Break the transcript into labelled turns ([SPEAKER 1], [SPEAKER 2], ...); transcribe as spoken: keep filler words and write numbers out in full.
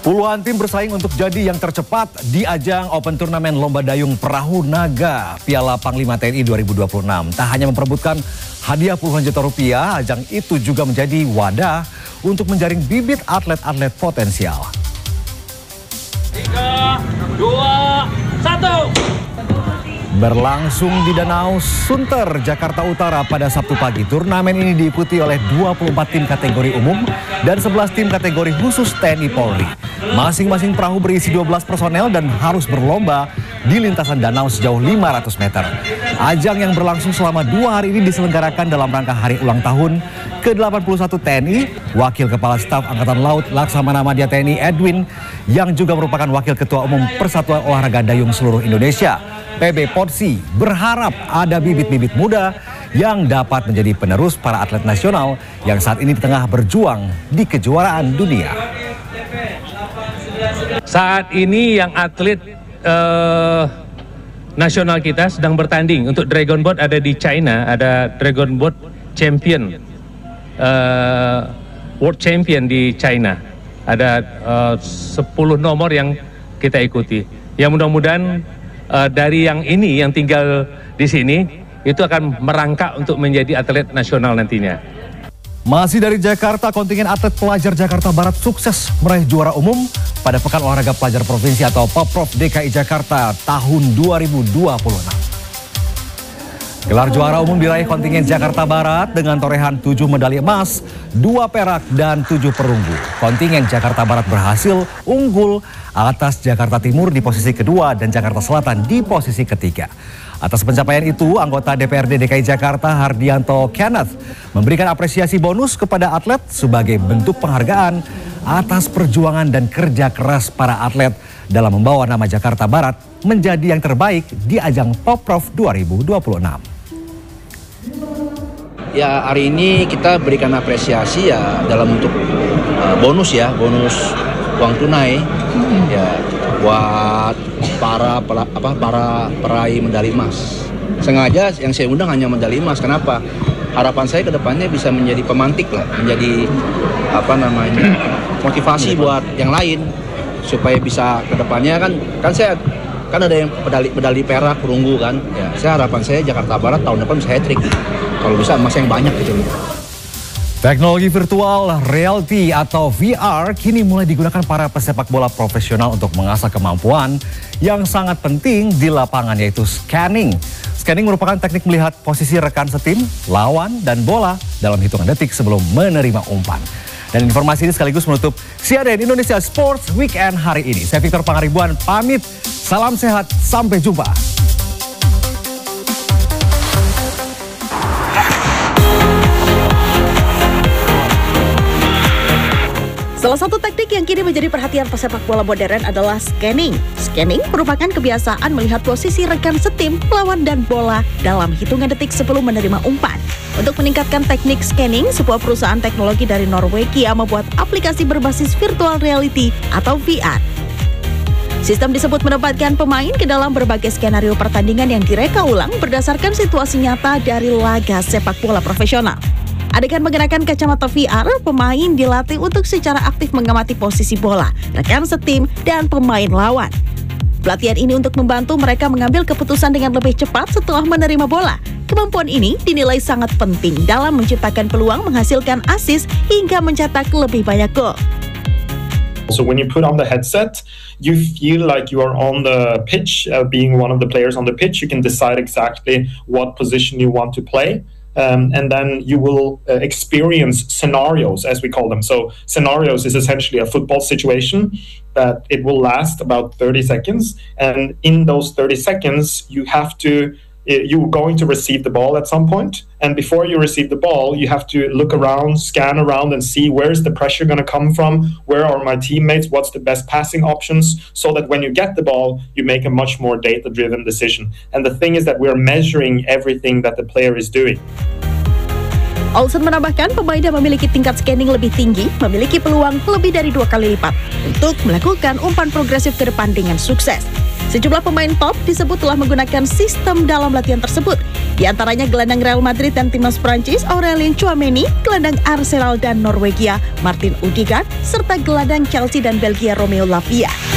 [SPEAKER 1] Puluhan tim bersaing untuk jadi yang tercepat di ajang Open Turnamen Lomba Dayung Perahu Naga Piala Panglima T N I dua ribu dua puluh enam. Tak hanya memperebutkan hadiah puluhan juta rupiah, ajang itu juga menjadi wadah untuk menjaring bibit atlet-atlet potensial.
[SPEAKER 2] Tiga, dua, satu.
[SPEAKER 1] Berlangsung di Danau Sunter, Jakarta Utara pada Sabtu pagi. Turnamen ini diikuti oleh dua puluh empat tim kategori umum dan sebelas tim kategori khusus T N I Polri. Masing-masing perahu berisi dua belas personel dan harus berlomba di lintasan danau sejauh lima ratus meter. Ajang yang berlangsung selama dua hari ini diselenggarakan dalam rangka hari ulang tahun ke delapan puluh satu T N I. Wakil Kepala Staf Angkatan Laut Laksamana Madya T N I Edwin, yang juga merupakan Wakil Ketua Umum Persatuan Olahraga Dayung Seluruh Indonesia, P B Podsi, berharap ada bibit-bibit muda yang dapat menjadi penerus para atlet nasional yang saat ini tengah berjuang di kejuaraan dunia.
[SPEAKER 2] Saat ini yang atlet uh, nasional kita sedang bertanding untuk Dragon Boat ada di China, ada Dragon Boat Champion, uh, World Champion di China. Ada uh, sepuluh nomor yang kita ikuti. Ya mudah-mudahan Uh, dari yang ini yang tinggal di sini itu akan merangkak untuk menjadi atlet nasional nantinya.
[SPEAKER 1] Masih dari Jakarta, kontingen atlet pelajar Jakarta Barat sukses meraih juara umum pada Pekan Olahraga Pelajar Provinsi atau Poprov D K I Jakarta tahun dua ribu dua puluh enam. Gelar juara umum diraih kontingen Jakarta Barat dengan torehan tujuh medali emas, dua perak, dan tujuh perunggu. Kontingen Jakarta Barat berhasil unggul atas Jakarta Timur di posisi kedua dan Jakarta Selatan di posisi ketiga. Atas pencapaian itu, anggota D P R D D K I Jakarta Hardianto Kenneth memberikan apresiasi bonus kepada atlet sebagai bentuk penghargaan atas perjuangan dan kerja keras para atlet dalam membawa nama Jakarta Barat menjadi yang terbaik di ajang Poprov dua ribu dua puluh enam.
[SPEAKER 3] Ya, hari ini kita berikan apresiasi ya dalam bentuk uh, bonus ya, bonus uang tunai ya buat para pela, apa para peraih medali emas. Sengaja yang saya undang hanya medali emas. Kenapa? Harapan saya ke depannya bisa menjadi pemantik lah, menjadi apa namanya motivasi buat yang lain supaya bisa ke depannya kan kan saya kan ada yang medali medali perak, perunggu kan. Ya, saya harapan saya Jakarta Barat tahun depan bisa hat-trick. Kalau bisa emas yang banyak gitu.
[SPEAKER 1] Teknologi virtual reality atau V R kini mulai digunakan para pesepak bola profesional untuk mengasah kemampuan yang sangat penting di lapangan, yaitu scanning. Scanning merupakan teknik melihat posisi rekan setim, lawan, dan bola dalam hitungan detik sebelum menerima umpan. Dan informasi ini sekaligus menutup C N N Indonesia Sports Weekend hari ini. Saya Victor Pangaribuan pamit, salam sehat, sampai jumpa.
[SPEAKER 4] Salah satu teknik yang kini menjadi perhatian pesepak bola modern adalah scanning. Scanning merupakan kebiasaan melihat posisi rekan setim, lawan, dan bola dalam hitungan detik sebelum menerima umpan. Untuk meningkatkan teknik scanning, sebuah perusahaan teknologi dari Norwegia membuat aplikasi berbasis virtual reality atau V R. Sistem disebut menempatkan pemain ke dalam berbagai skenario pertandingan yang direka ulang berdasarkan situasi nyata dari laga sepak bola profesional. Adegan mengenakan kacamata V R, pemain dilatih untuk secara aktif mengamati posisi bola, rekan setim, dan pemain lawan. Pelatihan ini untuk membantu mereka mengambil keputusan dengan lebih cepat setelah menerima bola. Kemampuan ini dinilai sangat penting dalam menciptakan peluang menghasilkan assist hingga mencetak lebih banyak gol.
[SPEAKER 5] So when you put on the headset, you feel like you are on the pitch, uh, being one of the players on the pitch. You can decide exactly what position you want to play. Um, and then you will uh, experience scenarios, as we call them. So scenarios is essentially a football situation that it will last about thirty seconds. And in those thirty seconds, you have to, you're going to receive the ball at some point. And before you receive the ball, you have to look around, scan around, and see where's the pressure going to come from, where are my teammates, what's the best passing options, so that when you get the ball, you make a much more data-driven decision. And the thing is that we're measuring everything that the player is doing.
[SPEAKER 4] Olsen menambahkan pemain yang memiliki tingkat scanning lebih tinggi memiliki peluang lebih dari dua kali lipat untuk melakukan umpan progresif ke depan dengan sukses. Sejumlah pemain top disebut telah menggunakan sistem dalam latihan tersebut. Di antaranya gelandang Real Madrid dan timnas Prancis Aurelien Tchouameni, gelandang Arsenal dan Norwegia Martin Odegaard, serta gelandang Chelsea dan Belgia Romeo Lavia.